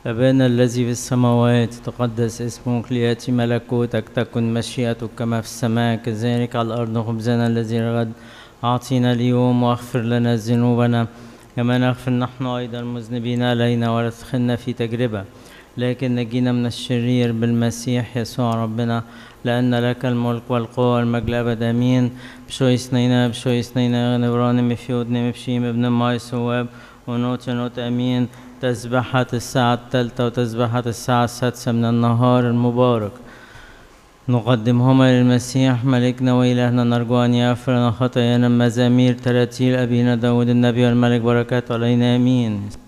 أبانا الذي في السماوات تقدس اسمك، ليأتي ملكوتك، تكن مشيئتك كما في السماء كذلك على الأرض. خبزنا الذي غد أعطينا اليوم، واغفر لنا ذنوبنا كما نغفر نحن أيضا المذنبين علينا، ولا تدخلنا في تجربة لكن نجينا من الشرير بالمسيح يسوع ربنا، لأن لك الملك والقوة والمجد أبد آمين. بشوي سنينا نبران مفيود نمبشيم ابن ماي سواب ونوت آمين. تسبحت الساعة الثالثة وتسبحت الساعة السادسة من النهار المبارك نقدمهما للمسيح ملكنا وإلهنا، نرجو أن يغفر لنا خطايانا. مزامير تراتيل أبينا داود النبي والملك، بركات علينا آمين.